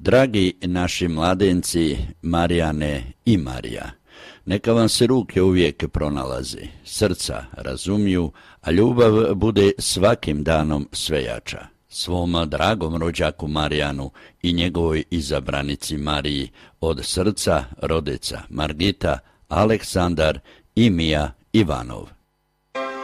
Dragi naši mladenci, Marijane i Marija, neka vam se ruke uvijek pronalaze, srca razumiju, a ljubav bude svakim danom sve jača. Svom dragom rođaku Marijanu i njegovoj izabranici Mariji od srca rodeca Margita, Aleksandar i Mija Ivanov.